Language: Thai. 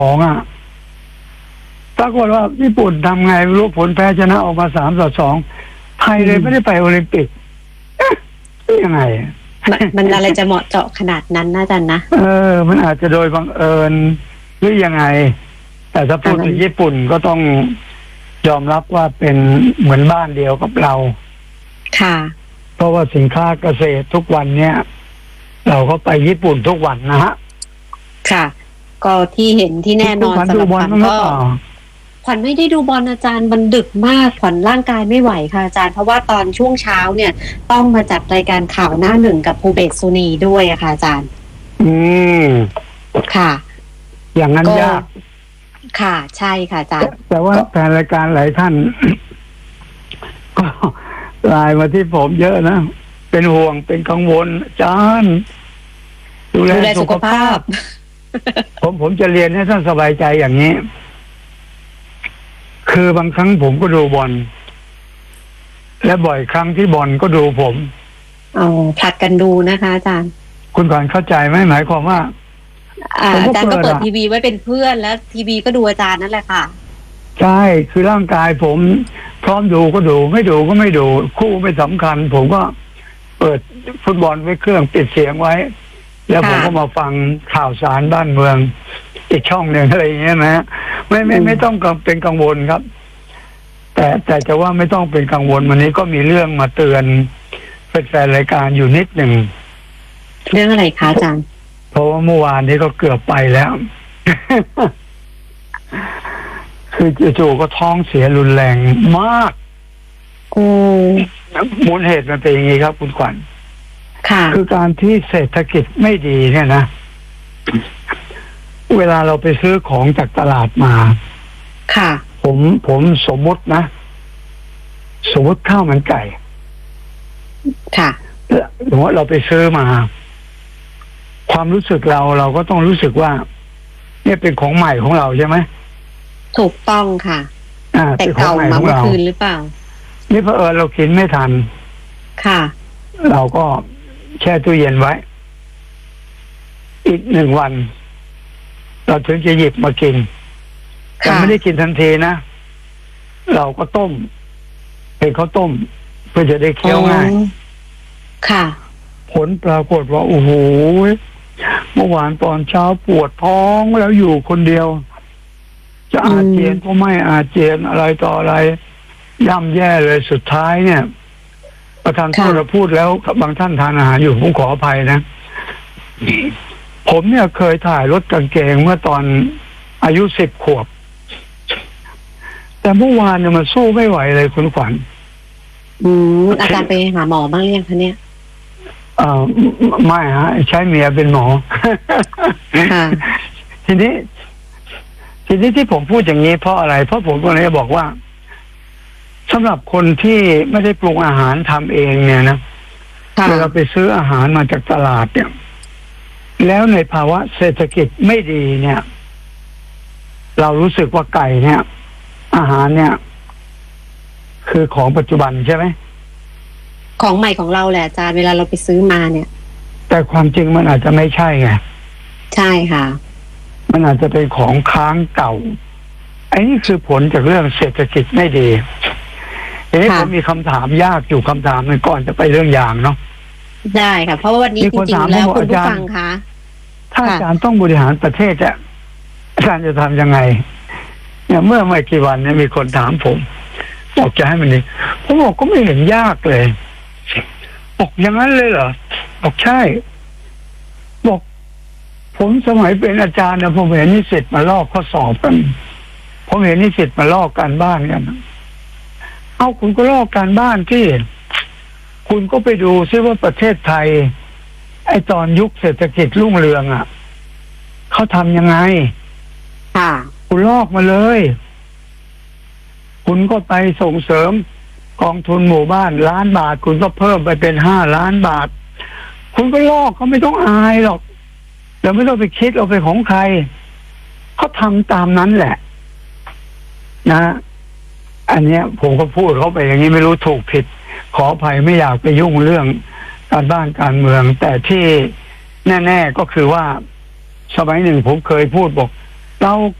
องอ่ะปรากฏว่าญี่ปุ่นทำไงไม่รู้ผลแพ้ชนะออกมา3-2ไทยเลยไม่ได้ไปโอลิมปิกยังไงมันอะไรจะเหมาะเจาะขนาดนั้นนะอาจารย์นะมันอาจจะโดยบังเอิญหรือยังไงแต่ถ้าพูดถึงญี่ปุ่นก็ต้องยอมรับว่าเป็นเหมือนบ้านเดียวกับเราค่ะเพราะว่าสินค้าเกษตรทุกวันเนี้ยเราก็ไปญี่ปุ่นทุกวันนะฮะค่ะก็ที่เห็นที่แน่นอนสำหรับขวัญก็ขวัญไม่ได้ดูบอลอาจารย์มันดึกมากขวัญร่างกายไม่ไหวค่ะอาจารย์เพราะว่าตอนช่วงเช้าเนี่ยต้องมาจัดรายการข่าวหน้าหนึ่งกับภูเบศสุนีด้วยอะค่ะอาจารย์ค่ะอย่างนั้นยากค่ะใช่ค่ะอาจารย์แต่ว่าแฟนรายการหลายท่านก็ไลน์มาที่ผมเยอะนะเป็นห่วงเป็นกังวลอาจารย์ดูแลสุขภาพผมจะเรียนให้ท่านสบายใจอย่างนี้คือบางครั้งผมก็ดูบอลและบ่อยครั้งที่บอลก็ดูผมผลัดกันดูนะคะอาจารย์คุณก่อนเข้าใจไหมหมายความว่าอาจารย์ก็เปิดทีวีไว้เป็นเพื่อนแล้วทีวีก็ดูอาจารย์นั่นแหละค่ะใช่คือร่างกายผมพร้อมดูก็ดูไม่ดูก็ไม่ดูคู่ไม่สำคัญผมก็เปิดฟุตบอลไว้เครื่องปิดเสียงไว้แล้วผมก็มาฟังข่าวสารบ้านเมืองอีกช่องหนึ่งอะไรอย่างเงี้ยนะไม่ต้องเป็นกังวลครับแต่จะว่าไม่ต้องเป็นกังวลวันนี้ก็มีเรื่องมาเตือนแฟนรายการอยู่นิดหนึ่งเรื่องอะไรคะอาจารย์เพราะว่าเมื่อวานนี้ก็เกือบไปแล้ว คือจู่ๆก็ท้องเสียรุนแรงมากมูลเหตุมันเป็นอย่างนี้ครับคุณขวัญคือการที่เศรษฐกิจไม่ดีเนี่ยนะเวลาเราไปซื้อของจากตลาดมาค่ะผมสมมตินะสมมติข้าวมันไก่ค่ะสมมติเราไปซื้อมาความรู้สึกเราก็ต้องรู้สึกว่าเนี่ยเป็นของใหม่ของเราใช่ไหมถูกต้องค่ะแต่เก่ามาเมื่อคืนหรือเปล่านี่เผอิญเรากินไม่ทันค่ะเราก็แช่ตู้เย็นไว้อีก1 วันเราถึงจะหยิบมากินแต่ไม่ได้กินทันทีนะเราก็ต้มเป็นข้าวต้มเพื่อจะได้เคี้ยวง่ายค่ะผลปรากฏว่าโอ้โหเมื่อวานตอนเช้าปวดท้องแล้วอยู่คนเดียวจะอาเจียนก็ไม่อาเจียนอะไรต่ออะไรย่ำแย่เลยสุดท้ายเนี่ยประธานพูดแล้วบางท่านทานอาหารอยู่ผมขออภัยนะผมเนี่ยเคยถ่ายรถกางเกงเมื่อตอนอายุ10 ขวบแต่เมื่อวานเนี่ยมันสู้ไม่ไหวเลยคุณขวัญอาจารย์ไปหาหมอบ้างหรือยังคะเนี่ยไม่ฮะใช้เมียเป็นหมอทีนี้ที่ผมพูดอย่างนี้เพราะอะไรเพราะผมก็เลยบอกว่าสำหรับคนที่ไม่ได้ปรุงอาหารทำเองเนี่ยนะเวลาไปซื้ออาหารมาจากตลาดเนี่ยแล้วในภาวะเศรษฐกิจไม่ดีเนี่ยเรารู้สึกว่าไก่เนี่ยอาหารเนี่ยคือของปัจจุบันใช่ไหมของใหม่ของเราแหละอาจารย์เวลาเราไปซื้อมาเนี่ยแต่ความจริงมันอาจจะไม่ใช่ไงใช่ค่ะมันอาจจะเป็นของค้างเก่าไอ้นี่คือผลจากเรื่องเศรษฐกิจไม่ดีทีนี้ผมมีคำถามยากอยู่คำถามนึงก่อนจะไปเรื่องอย่างเนาะได้ค่ะเพราะว่าวันนี้จริงๆแล้วคุณผู้ฟังคะถ้าอาจารย์ต้องบริหารประเทศจะอาจารย์จะทำยังไงเนี่ยเมื่อไม่กี่วันเนี่ยมีคนถามผมบอกจะให้มันดีผมบอกก็ไม่เห็นยากเลยบอกอย่างนั้นเลยเหรอบอกใช่บอกผมสมัยเป็นอาจารย์นะผมเห็นนิสิตมาลอกข้อสอบกันผมเห็นนิสิตมาลอกการบ้านกันเอาคุณก็ลอกการบ้านที่คุณก็ไปดูซิว่าประเทศไทยไอ้ตอนยุคเศรษฐกิจรุ่งเรืองอ่ะเขาทำยังไงคุณลอกมาเลยคุณก็ไปส่งเสริมกองทุนหมู่บ้าน1 ล้านบาทคุณก็เพิ่มไปเป็น5 ล้านบาทคุณก็ลอกเขาไม่ต้องอายหรอกเดี๋ยวไม่ต้องไปคิดเอาไปของใครเขาทำตามนั้นแหละนะอันเนี้ยผมก็พูดเขาไปอย่างนี้ไม่รู้ถูกผิดขออภัยไม่อยากไปยุ่งเรื่องการบ้านการเมืองแต่ที่แน่ๆก็คือว่าสมัยหนึ่งผมเคยพูดบอกเรา